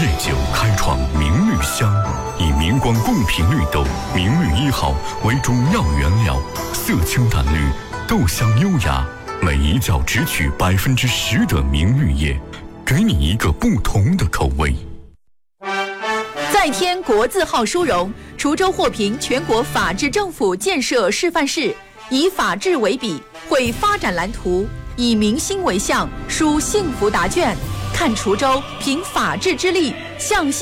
酒开创明绿香，以明光贡品绿豆明绿1号为中药原料，色清淡绿，豆香优雅，每一角只取10%的明绿叶，给你一个不同的口味。 再添国字号殊荣，滁州获评全国法治政府建设示范市，以法治为笔，绘发展蓝图，以民心为向，书幸福答卷，看滁州凭法治之力向